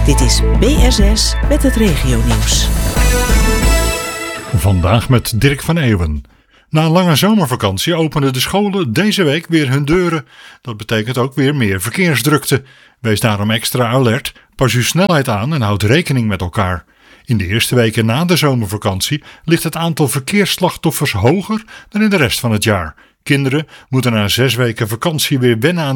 Dit is BSS met het regionieuws. Vandaag met Dirk van Eeuwen. Na een lange zomervakantie openen de scholen deze week weer hun deuren. Dat betekent ook weer meer verkeersdrukte. Wees daarom extra alert, pas uw snelheid aan en houd rekening met elkaar. In de eerste weken na de zomervakantie ligt het aantal verkeersslachtoffers hoger dan in de rest van het jaar. Kinderen moeten na 6 weken vakantie weer wennen aan